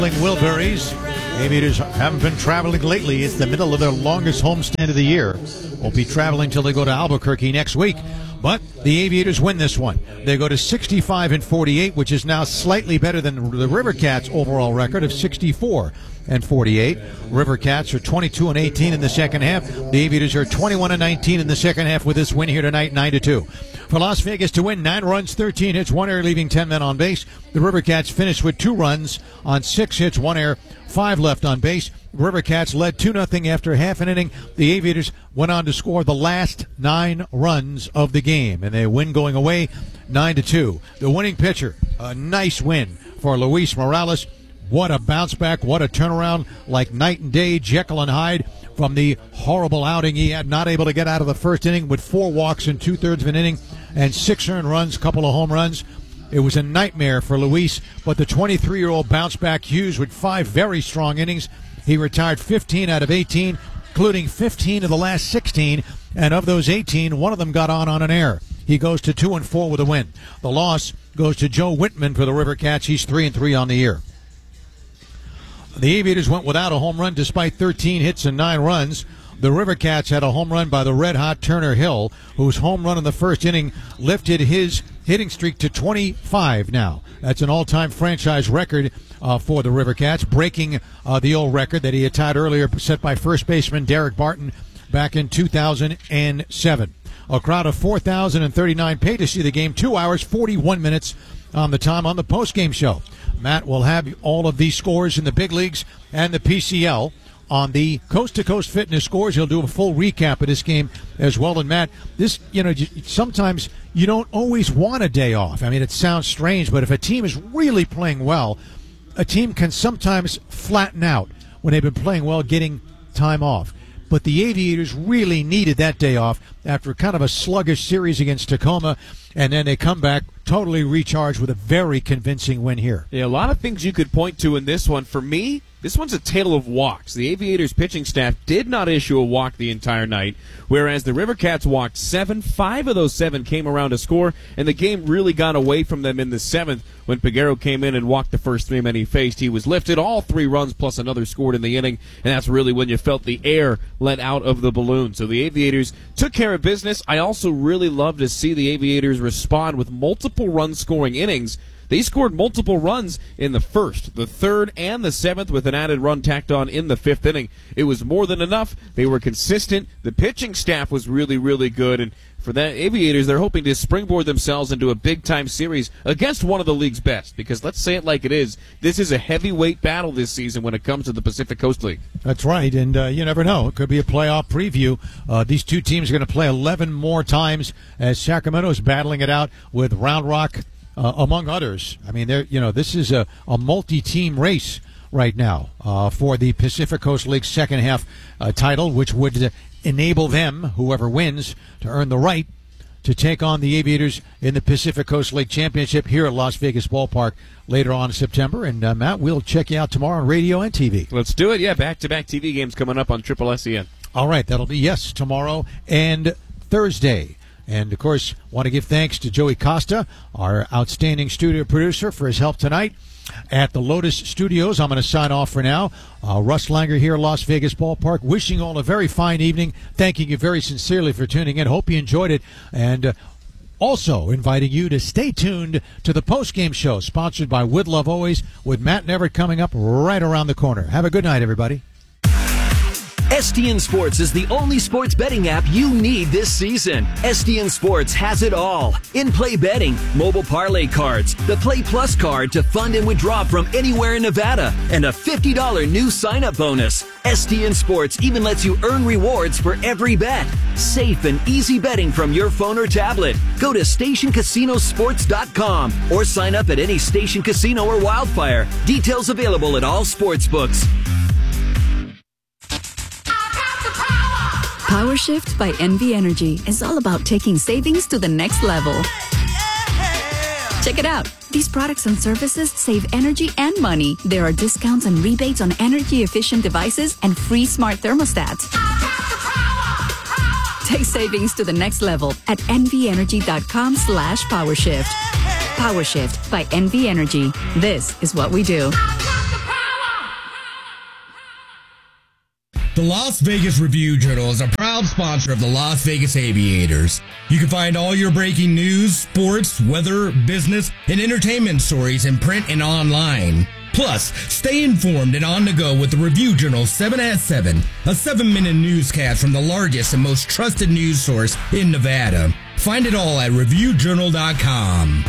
Wilburys. Aviators haven't been traveling lately. It's the middle of their longest homestand of the year. Won't be traveling till they go to Albuquerque next week. But the Aviators win this one. They go to 65-48, which is now slightly better than the River Cats' overall record of 64-48. River Cats are 22-18 in the second half. The Aviators are 21-19 in the second half with this win here tonight, 9-2. For Las Vegas to win, 9 runs, 13 hits, 1 error, leaving 10 men on base. The River Cats finished with 2 runs on 6 hits, 1 error, 5 left on base. River Cats led 2-0 after half an inning. The Aviators went on to score the last 9 runs of the game, and they win going away 9-2. The winning pitcher, a nice win for Luis Morales. What a bounce back, what a turnaround, like night and day, Jekyll and Hyde from the horrible outing he had, not able to get out of the first inning with 4 walks in 2/3 of an inning and 6 earned runs, couple of home runs. It was a nightmare for Luis, but the 23-year-old bounced back Hughes with 5 very strong innings. He retired 15 out of 18, including 15 of the last 16, and of those 18, one of them got on an error. He goes to 2-4 with a win. The loss goes to Joe Whitman for the River Cats. He's 3-3 on the year. The Aviators went without a home run despite 13 hits and 9 runs. The River Cats had a home run by the red-hot Turner Hill, whose home run in the first inning lifted his hitting streak to 25 now. That's an all-time franchise record for the River Cats, breaking the old record that he had tied earlier, set by first baseman Derek Barton back in 2007. A crowd of 4,039 paid to see the game, 2 hours, 41 minutes on the time on the post-game show. Matt will have all of these scores in the big leagues and the PCL on the Coast to Coast Fitness scores. He'll do a full recap of this game as well. And Matt, this, sometimes you don't always want a day off. I mean, it sounds strange, but if a team is really playing well, a team can sometimes flatten out when they've been playing well, getting time off. But the Aviators really needed that day off after kind of a sluggish series against Tacoma, and then they come back totally recharged with a very convincing win here. Yeah, a lot of things you could point to in this one. For me, this one's a tale of walks. The Aviators pitching staff did not issue a walk the entire night, whereas the River Cats walked 7. 5 of those 7 came around to score, and the game really got away from them in the 7th when Peguero came in and walked the first 3 men he faced. He was lifted, all 3 runs plus another scored in the inning, and that's really when you felt the air let out of the balloon. So the Aviators took care of business. I also really love to see the Aviators respond with multiple run-scoring innings. They scored multiple runs in the 1st, the 3rd, and the 7th with an added run tacked on in the 5th inning. It was more than enough. They were consistent. The pitching staff was really, really good. And for the Aviators, they're hoping to springboard themselves into a big-time series against one of the league's best. Because let's say it like it is, this is a heavyweight battle this season when it comes to the Pacific Coast League. That's right, and you never know. It could be a playoff preview. These two teams are going to play 11 more times as Sacramento's battling it out with Round Rock, among others. I mean, this is a multi-team race right now for the Pacific Coast League second half title, which would enable them, whoever wins, to earn the right to take on the Aviators in the Pacific Coast League Championship here at Las Vegas Ballpark later on in September. And Matt, we'll check you out tomorrow on radio and TV. Let's do it. Yeah, back-to-back TV games coming up on Triple SEN. All right, that'll be, tomorrow and Thursday. And, of course, want to give thanks to Joey Costa, our outstanding studio producer, for his help tonight at the Lotus Studios. I'm going to sign off for now. Russ Langer here at Las Vegas Ballpark, wishing all a very fine evening, thanking you very sincerely for tuning in. Hope you enjoyed it, and also inviting you to stay tuned to the post-game show, sponsored by With Love Always, with Matt and Everett coming up right around the corner. Have a good night, everybody. STN Sports is the only sports betting app you need this season. STN Sports has it all. In-play betting, mobile parlay cards, the Play Plus card to fund and withdraw from anywhere in Nevada, and a $50 new sign-up bonus. STN Sports even lets you earn rewards for every bet. Safe and easy betting from your phone or tablet. Go to StationCasinoSports.com or sign up at any Station Casino or Wildfire. Details available at all sportsbooks. Power Shift by NV Energy is all about taking savings to the next level. Check it out. These products and services save energy and money. There are discounts and rebates on energy-efficient devices and free smart thermostats. Take savings to the next level at nvenergy.com/powershift. Power Shift by NV Energy. This is what we do. The Las Vegas Review-Journal is a proud sponsor of the Las Vegas Aviators. You can find all your breaking news, sports, weather, business, and entertainment stories in print and online. Plus, stay informed and on the go with the Review-Journal 7 at 7, a 7-minute newscast from the largest and most trusted news source in Nevada. Find it all at ReviewJournal.com.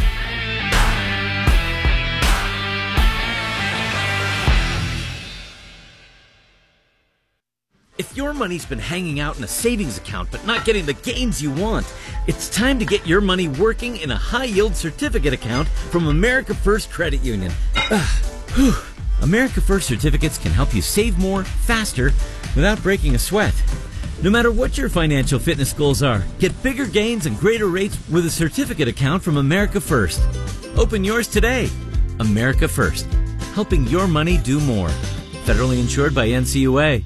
If your money's been hanging out in a savings account but not getting the gains you want, it's time to get your money working in a high-yield certificate account from America First Credit Union. America First certificates can help you save more, faster, without breaking a sweat. No matter what your financial fitness goals are, get bigger gains and greater rates with a certificate account from America First. Open yours today. America First, helping your money do more. Federally insured by NCUA.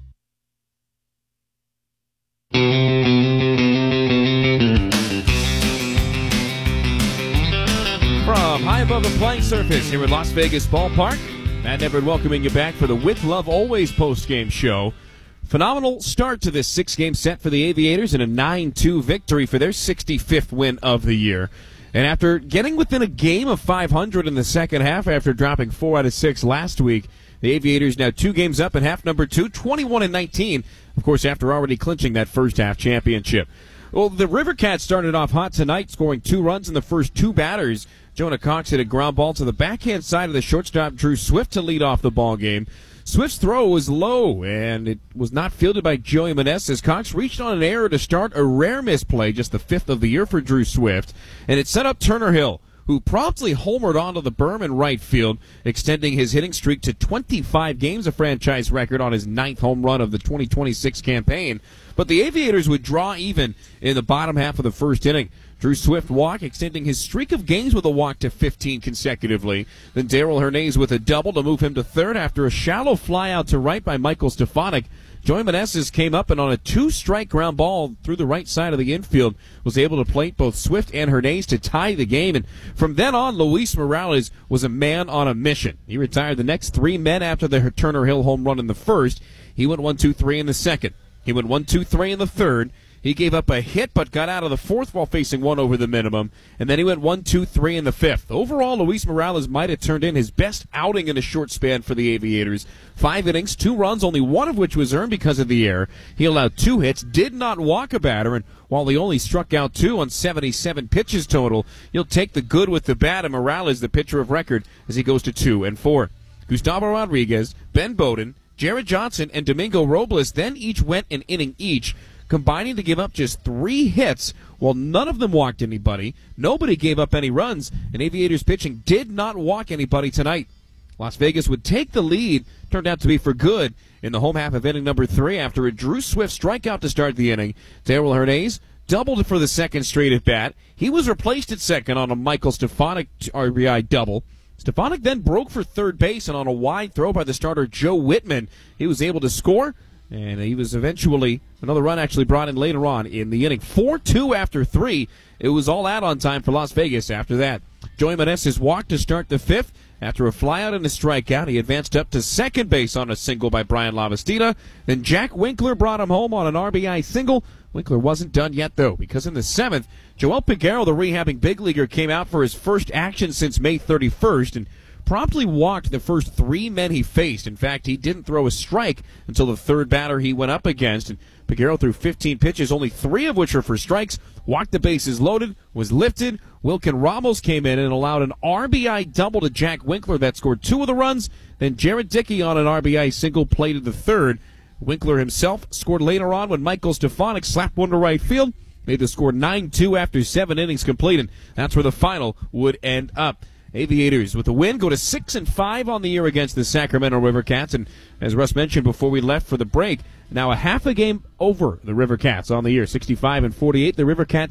From high above the playing surface here at Las Vegas Ballpark, Matt Everett welcoming you back for the With Love Always postgame show. Phenomenal start to this 6-game set for the Aviators and a 9-2 victory for their 65th win of the year. And after getting within a game of 500 in the second half after dropping 4 out of 6 last week, the Aviators now 2 games up in half number 2, 21-19, of course, after already clinching that first half championship. Well, the River Cats started off hot tonight, scoring 2 runs in the first 2 batters. Jonah Cox hit a ground ball to the backhand side of the shortstop, Drew Swift, to lead off the ball game. Swift's throw was low, and it was not fielded by Joey Meneses as Cox reached on an error to start a rare misplay, just the 5th of the year for Drew Swift, and it set up Turner Hill, who promptly homered onto the berm in right field, extending his hitting streak to 25 games, a franchise record, on his 9th home run of the 2026 campaign. But the Aviators would draw even in the bottom half of the first inning. Drew Swift walk, extending his streak of games with a walk to 15 consecutively. Then Darrell Hernandez with a double to move him to third after a shallow fly out to right by Michael Stefanik. Joey Meneses came up and on a 2-strike ground ball through the right side of the infield was able to plate both Swift and Hernandez to tie the game. And from then on, Luis Morales was a man on a mission. He retired the next 3 men after the Turner Hill home run in the first. He went 1-2-3 in the second. He went 1-2-3 in the third. He gave up a hit but got out of the fourth while facing 1 over the minimum. And then he went 1-2-3 in the fifth. Overall, Luis Morales might have turned in his best outing in a short span for the Aviators. 5 innings, 2 runs, only 1 of which was earned because of the error. He allowed 2 hits, did not walk a batter, and while he only struck out 2 on 77 pitches total, you'll take the good with the bad, and Morales, the pitcher of record, as he goes to 2-4. Gustavo Rodriguez, Ben Bowden, Jared Johnson, and Domingo Robles then each went an inning each, combining to give up just 3 hits, while none of them walked anybody. Nobody gave up any runs, and Aviators pitching did not walk anybody tonight. Las Vegas would take the lead, turned out to be for good, in the home half of inning number 3 after a Drew Swift strikeout to start the inning. Darrell Hernandez doubled for the second straight at bat. He was replaced at second on a Michael Stefanik RBI double. Stefanik then broke for third base, and on a wide throw by the starter Joe Whitman, he was able to score. And he was eventually, another run actually brought in later on in the inning. 4-2 after 3. It was all out on time for Las Vegas after that. Joey Meneses walked to start the 5th. After a flyout and a strikeout, he advanced up to second base on a single by Brian Lavastida. Then Jack Winkler brought him home on an RBI single. Winkler wasn't done yet, though, because in the 7th, Joel Peguero, the rehabbing big leaguer, came out for his first action since May 31st and promptly walked the first 3 men he faced. In fact, he didn't throw a strike until the third batter he went up against. And Peguero threw 15 pitches, only 3 of which were for strikes, walked the bases loaded, was lifted. Wilkin Ramos came in and allowed an RBI double to Jack Winkler that scored 2 of the runs. Then Jared Dickey on an RBI single plated the third. Winkler himself scored later on when Michael Stefanik slapped one to right field. Made the score 9-2 after 7 innings complete, and that's where the final would end up. Aviators with the win go to 6-5 on the year against the Sacramento River Cats, and as Russ mentioned before we left for the break, now a half a game over the River Cats on the year, 65-48. The River Cats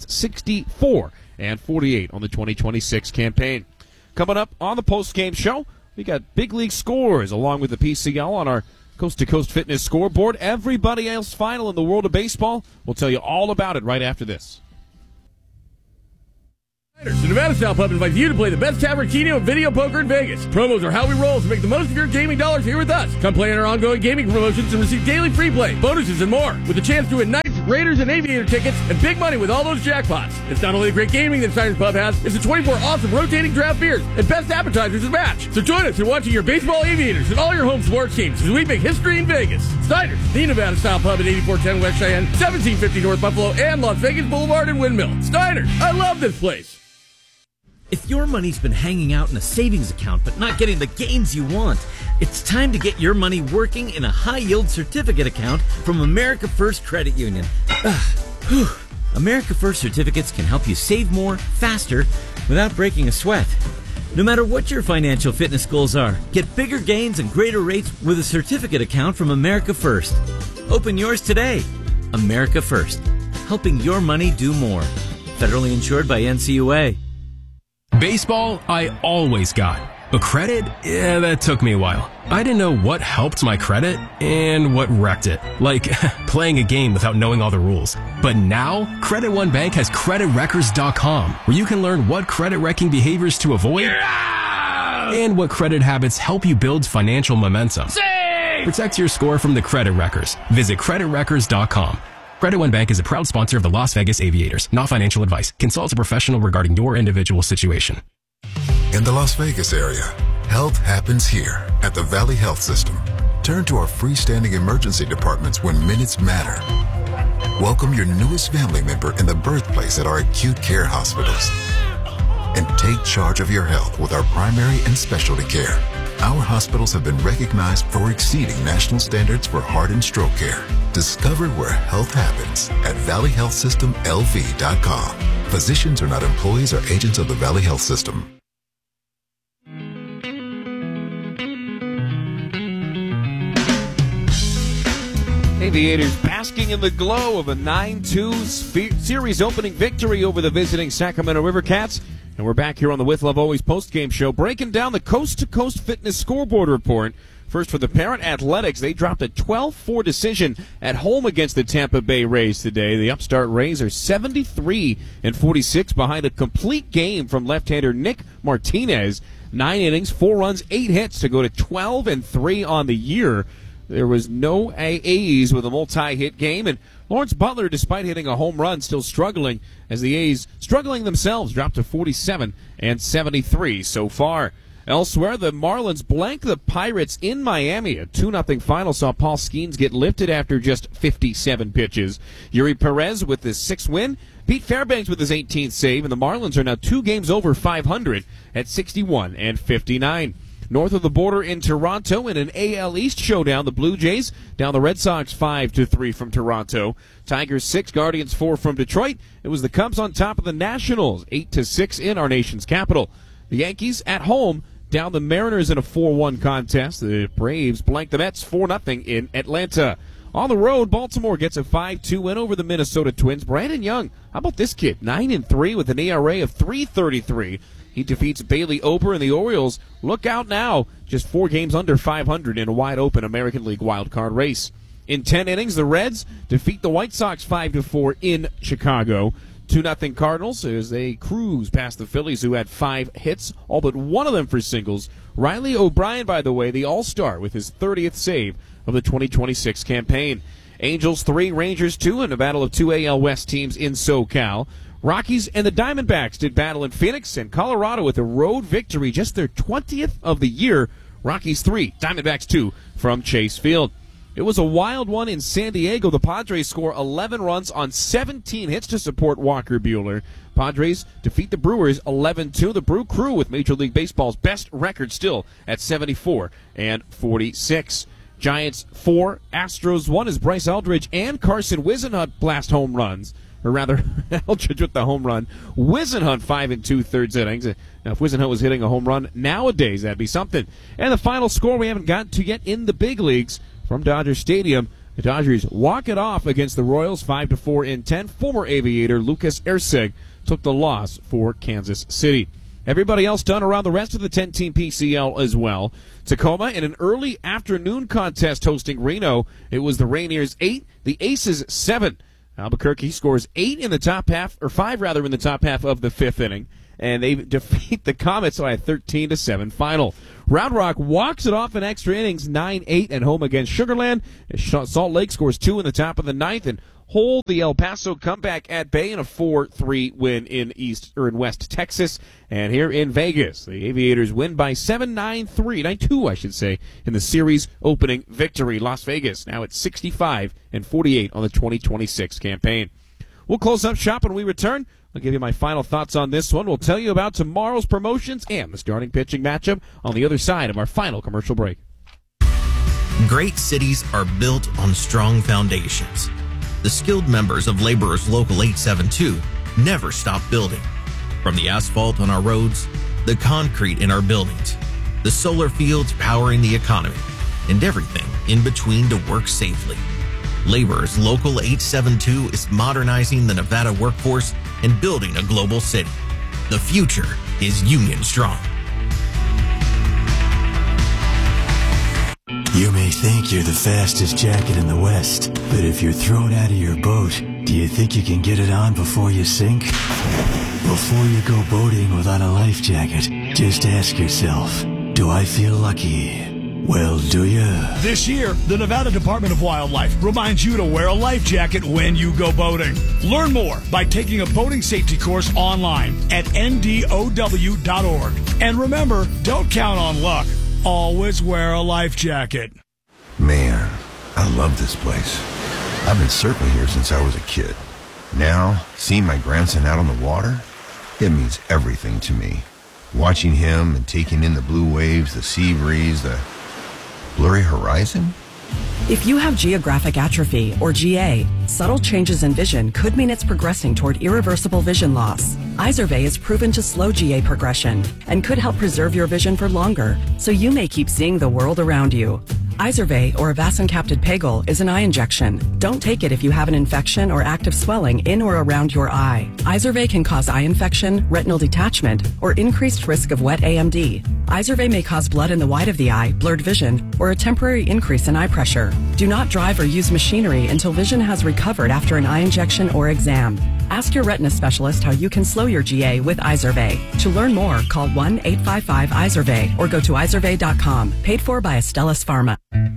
64-48 on the 2026 campaign. Coming up on the post-game show, we got big league scores along with the PCL on our coast-to-coast fitness scoreboard. Everybody else final in the world of baseball. We'll tell you all about it right after this. The Nevada Style Pub invites you to play the best tavern, keno, and video poker in Vegas. Promos are how we roll, so make the most of your gaming dollars here with us. Come play in our ongoing gaming promotions and receive daily free play, bonuses, and more. With a chance to win Knights, Raiders, and Aviator tickets and big money with all those jackpots. It's not only the great gaming that Steiner's Pub has, it's the 24 awesome rotating draft beers and best appetizers to match. So join us in watching your baseball Aviators and all your home sports teams as we make history in Vegas. Steiner's, the Nevada Style Pub at 8410 West Cheyenne, 1750 North Buffalo, and Las Vegas Boulevard and Windmill. Steiner's, I love this place. If your money's been hanging out in a savings account but not getting the gains you want, it's time to get your money working in a high-yield certificate account from America First Credit Union. America First certificates can help you save more, faster, without breaking a sweat. No matter what your financial fitness goals are, get bigger gains and greater rates with a certificate account from America First. Open yours today. America First, helping your money do more. Federally insured by NCUA. Baseball, I always got. But credit? Yeah, that took me a while. I didn't know what helped my credit and what wrecked it. Like playing a game without knowing all the rules. But now, Credit One Bank has CreditRecords.com, where you can learn what credit wrecking behaviors to avoid and what credit habits help you build financial momentum. Protect your score from the credit wreckers. Visit CreditRecords.com. Credit One Bank is a proud sponsor of the Las Vegas Aviators. Not financial advice. Consult a professional regarding your individual situation. In the Las Vegas area, health happens here at the Valley Health System. Turn to our freestanding emergency departments when minutes matter. Welcome your newest family member in the birthplace at our acute care hospitals. And take charge of your health with our primary and specialty care. Our hospitals have been recognized for exceeding national standards for heart and stroke care. Discover where health happens at valleyhealthsystemlv.com. Physicians are not employees or agents of the Valley Health System. Aviators basking in the glow of a 9-2 series opening victory over the visiting Sacramento River Cats. And we're back here on the With Love Always postgame show, breaking down the coast-to-coast fitness scoreboard report. First for the Parent Athletics, they dropped a 12-4 decision at home against the Tampa Bay Rays today. The upstart Rays are 73-46 behind a complete game from left-hander Nick Martinez. 9 innings, 4 runs, 8 hits to go to 12-3 on the year. There was no A's with a multi-hit game, and Lawrence Butler, despite hitting a home run, still struggling as the A's, struggling themselves, dropped to 47-73 so far. Elsewhere, the Marlins blanked the Pirates in Miami. A 2-0 final saw Paul Skeens get lifted after just 57 pitches. Yuri Perez with his 6th win. Pete Fairbanks with his 18th save, and the Marlins are now 2 games over 500 at 61-59. North of the border in Toronto in an AL East showdown, the Blue Jays down the Red Sox 5-3 from Toronto. Tigers 6, Guardians 4 from Detroit. It was the Cubs on top of the Nationals 8-6 in our nation's capital. The Yankees at home down the Mariners in a 4-1 contest. The Braves blanked the Mets 4-0 in Atlanta. On the road, Baltimore gets a 5-2 win over the Minnesota Twins. Brandon Young, how about this kid? 9-3 with an ERA of .333. He defeats Bailey Ober, and the Orioles look out now, just 4 games under 500 in a wide-open American League wildcard race. In 10 innings, the Reds defeat the White Sox 5-4 in Chicago. 2-0 Cardinals as they cruise past the Phillies, who had 5 hits, all but one of them for singles. Riley O'Brien, by the way, the all-star with his 30th save of the 2026 campaign. Angels 3, Rangers 2 in a battle of 2 AL West teams in SoCal. Rockies and the Diamondbacks did battle in Phoenix, and Colorado with a road victory, just their 20th of the year. Rockies 3, Diamondbacks 2 from Chase Field. It was a wild one in San Diego. The Padres score 11 runs on 17 hits to support Walker Buehler. Padres defeat the Brewers 11-2. The Brew Crew with Major League Baseball's best record still at 74-46. Giants 4, Astros 1 as Bryce Eldridge and Carson Whisenhunt blast home runs. Or rather, Eldridge with the home run. Whisenhunt 5 2/3 innings. Now, if Whisenhunt was hitting a home run nowadays, that'd be something. And the final score we haven't gotten to yet in the big leagues from Dodger Stadium. The Dodgers walk it off against the Royals 5-4 in 10. Former Aviator Lucas Erceg took the loss for Kansas City. Everybody else done around the rest of the 10-team PCL as well. Tacoma in an early afternoon contest hosting Reno. It was the Rainiers 8, the Aces 7. Albuquerque scores 8 in the top half, or 5 rather, in the top half of the 5th inning. and they defeat the Comets by a 13-7 final. Round Rock walks it off in extra innings, 9-8 at home against Sugar Land. Salt Lake scores 2 in the top of the ninth and hold the El Paso comeback at bay in a 4-3 win in West Texas. And here in Vegas, the Aviators win by 9-2, I should say, in the series opening victory. Las Vegas now at 65-48 on the 2026 campaign. We'll close up shop when we return. I'll give you my final thoughts on this one. We'll tell you about tomorrow's promotions and the starting pitching matchup on the other side of our final commercial break. Great cities are built on strong foundations. The skilled members of Laborers Local 872 never stop building. From the asphalt on our roads, the concrete in our buildings, the solar fields powering the economy, and everything in between to work safely. Laborers Local 872 is modernizing the Nevada workforce and building a global city. The future is Union Strong. You may think you're the fastest jacket in the West, but if you're thrown out of your boat, do you think you can get it on before you sink? Before you go boating without a life jacket, just ask yourself, do I feel lucky? Well, do you? This year, the Nevada Department of Wildlife reminds you to wear a life jacket when you go boating. Learn more by taking a boating safety course online at ndow.org. And remember, don't count on luck. Always wear a life jacket. Man, I love this place. I've been surfing here since I was a kid. Now, seeing my grandson out on the water, it means everything to me. Watching him and taking in the blue waves, the sea breeze, the blurry horizon. If you have geographic atrophy, or GA, subtle changes in vision could mean it's progressing toward irreversible vision loss. Izervay is proven to slow GA progression and could help preserve your vision for longer, so you may keep seeing the world around you. Izervay, or avacincaptad pegol, is an eye injection. Don't take it if you have an infection or active swelling in or around your eye. Izervay can cause eye infection, retinal detachment, or increased risk of wet AMD. Izervay may cause blood in the white of the eye, blurred vision, or a temporary increase in eye pressure. Do not drive or use machinery until vision has recovered after an eye injection or exam. Ask your retina specialist how you can slow your GA with Izervay. To learn more, call 1-855-IZERVAY or go to izervay.com. Paid for by Astellas Pharma.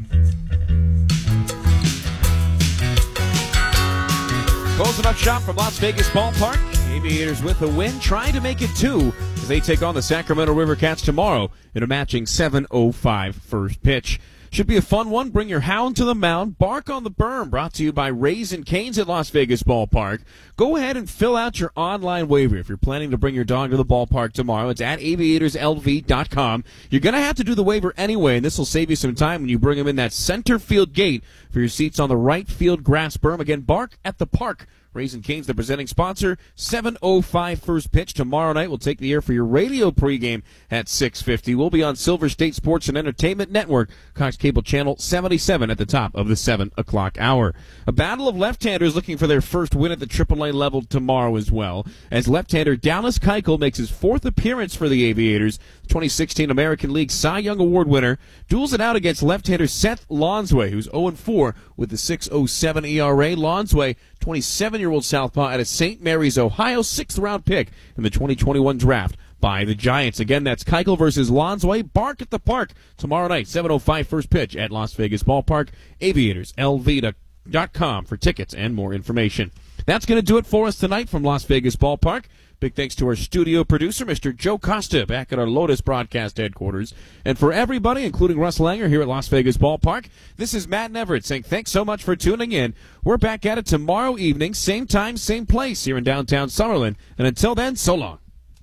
Closing up shop from Las Vegas Ballpark. Aviators with a win, trying to make it 2 as they take on the Sacramento River Cats tomorrow in a matching 7:05 first pitch. Should be a fun one. Bring your hound to the mound. Bark on the Berm, brought to you by Raising Cane's at Las Vegas Ballpark. Go ahead and fill out your online waiver if you're planning to bring your dog to the ballpark tomorrow. It's at aviatorslv.com. You're going to have to do the waiver anyway, and this will save you some time when you bring him in that center field gate for your seats on the right field grass berm. Again, Bark at the Park. Raising Cane's the presenting sponsor. 7:05 first pitch tomorrow night. We'll take the air for your radio pregame at 6:50. We'll be on Silver State Sports and Entertainment Network, Cox Cable Channel 77 at the top of the 7 o'clock hour. A battle of left-handers looking for their first win at the AAA level tomorrow as well, as left-hander Dallas Keuchel makes his 4th appearance for the Aviators. 2016 American League Cy Young Award winner duels it out against left-hander Seth Lonsway, who's 0-4 with a 6.07 ERA. Lonsway, 27-year-old southpaw out of St. Mary's, Ohio, 6th-round pick in the 2021 draft by the Giants. Again, that's Keuchel versus Lonsway. Bark at the Park tomorrow night, 7:05 first pitch at Las Vegas Ballpark. AviatorsLV.com for tickets and more information. That's going to do it for us tonight from Las Vegas Ballpark. Big thanks to our studio producer, Mr. Joe Costa, back at our Lotus broadcast headquarters. And for everybody, including Russ Langer here at Las Vegas Ballpark, this is Matt Everett saying thanks so much for tuning in. We're back at it tomorrow evening, same time, same place here in downtown Summerlin. And until then, so long.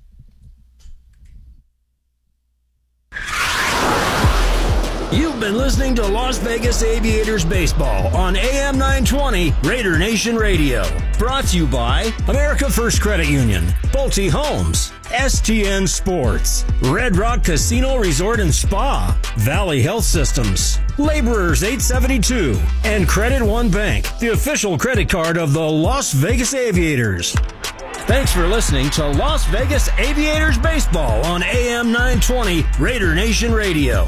You've been listening to Las Vegas Aviators Baseball on AM 920 Raider Nation Radio. Brought to you by America First Credit Union, Pulte Homes, STN Sports, Red Rock Casino Resort and Spa, Valley Health Systems, Laborers 872, and Credit One Bank, the official credit card of the Las Vegas Aviators. Thanks for listening to Las Vegas Aviators Baseball on AM 920 Raider Nation Radio.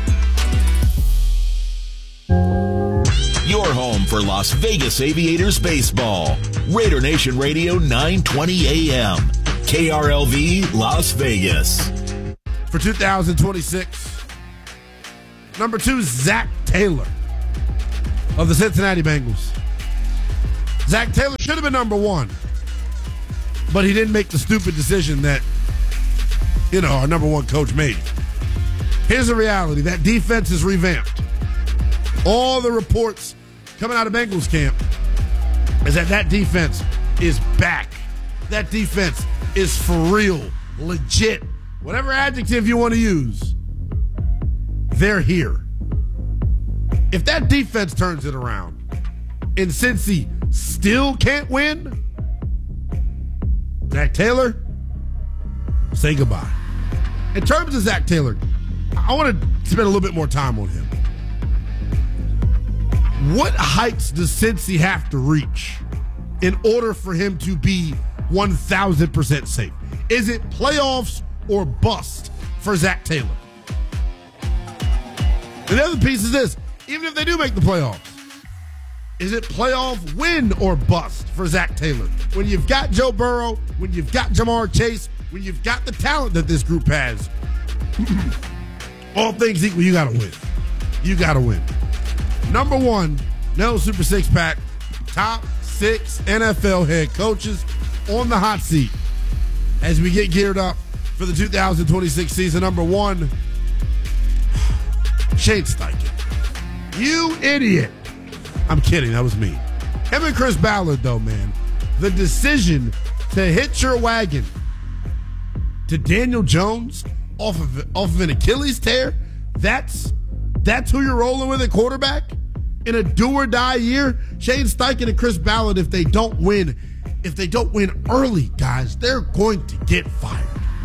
Your home for Las Vegas Aviators baseball. Raider Nation Radio 920 AM. KRLV Las Vegas. For 2026, number 2, Zach Taylor of the Cincinnati Bengals. Zach Taylor should have been number 1, but he didn't make the stupid decision that, our number 1 coach made. Here's the reality. That defense is revamped. All the reports coming out of Bengals camp is that defense is back. That defense is for real, legit. Whatever adjective you want to use, they're here. If that defense turns it around and Cincy still can't win, Zach Taylor, say goodbye. In terms of Zach Taylor, I want to spend a little bit more time on him. What heights does Cincy have to reach in order for him to be 1,000% safe? Is it playoffs or bust for Zach Taylor? And the other piece is this. Even if they do make the playoffs, is it playoff win or bust for Zach Taylor? When you've got Joe Burrow, when you've got Jamar Chase, when you've got the talent that this group has, all things equal, you got to win. You got to win. Number 1, Nell Super Six Pack, top 6 NFL head coaches on the hot seat as we get geared up for the 2026 season. Number 1, Shane Steichen. You idiot. I'm kidding. That was me. Him and Chris Ballard, though, man. The decision to hitch your wagon to Daniel Jones off of an Achilles tear, that's who you're rolling with at quarterback in a do-or-die year? Shane Steichen and Chris Ballard, if they don't win early, guys, they're going to get fired.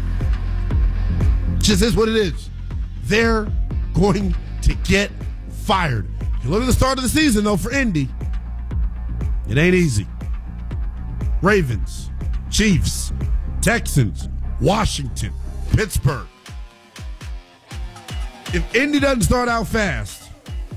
Just is what it is. They're going to get fired. If you look at the start of the season, though, for Indy, it ain't easy. Ravens, Chiefs, Texans, Washington, Pittsburgh. If Indy doesn't start off fast,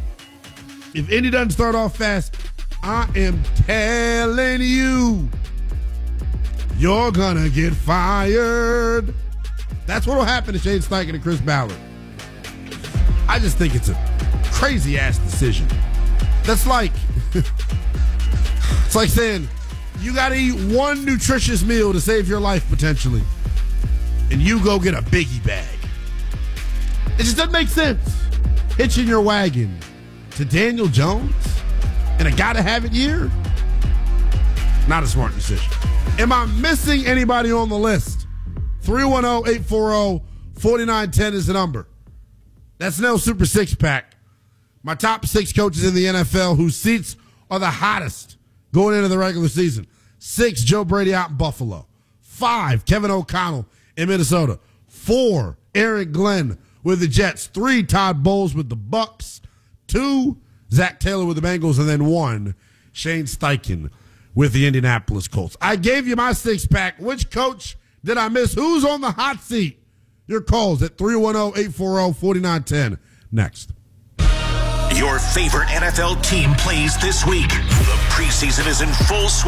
I am telling you, you're gonna get fired. That's what'll happen to Shane Steichen and Chris Ballard. I just think it's a crazy-ass decision. That's like, it's like saying you got to eat one nutritious meal to save your life, potentially, and you go get a Biggie bag. It just doesn't make sense. Hitching your wagon to Daniel Jones in a gotta-have-it year? Not a smart decision. Am I missing anybody on the list? 310-840-4910 is the number. That's Nell Super Six Pack. My top 6 coaches in the NFL whose seats are the hottest going into the regular season. 6, Joe Brady out in Buffalo. 5, Kevin O'Connell in Minnesota. 4, Aaron Glenn with the Jets. 3, Todd Bowles with the Bucks. 2, Zach Taylor with the Bengals. And then 1, Shane Steichen with the Indianapolis Colts. I gave you my 6-pack. Which coach did I miss? Who's on the hot seat? Your calls at 310-840-4910. Next. Your favorite NFL team plays this week. The preseason is in full swing.